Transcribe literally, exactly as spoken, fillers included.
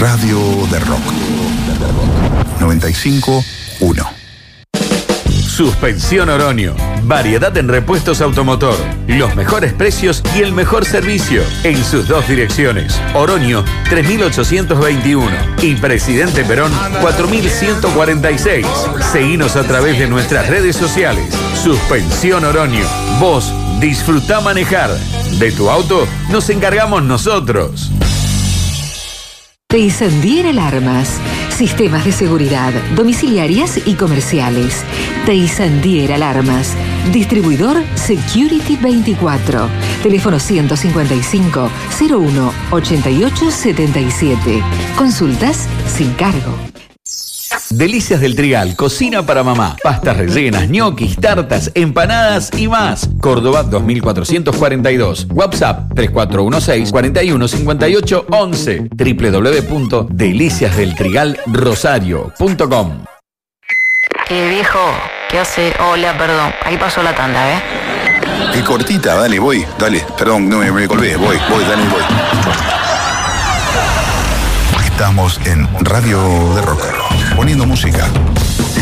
Radio de Rock. noventa y cinco punto uno. Suspensión Oroño. Variedad en repuestos automotor. Los mejores precios y el mejor servicio. En sus dos direcciones. Oroño tres mil ochocientos veintiuno y Presidente Perón cuatro mil ciento cuarenta y seis. Seguinos a través de nuestras redes sociales. Suspensión Oroño. Vos disfrutá manejar. De tu auto nos encargamos nosotros. Teisandier Alarmas. Sistemas de seguridad, domiciliarias y comerciales. Teisandier Alarmas. Distribuidor Security veinticuatro. Teléfono ciento cincuenta y cinco, cero uno, ochenta y ocho, setenta y siete. Consultas sin cargo. Delicias del Trigal, cocina para mamá. Pastas rellenas, ñoquis, tartas, empanadas y más. Córdoba dos mil cuatrocientos cuarenta y dos. WhatsApp tres cuatro uno seis, cuatro uno cinco ocho once. doble u doble u doble u punto delicias del trigal rosario punto com. Eh, viejo, ¿qué hace? Hola, perdón. Ahí pasó la tanda, ¿eh? Qué cortita, dale, voy, dale. Perdón, no me, me colgué, voy, voy, dale, voy. Estamos en Radio de Rock, poniendo música.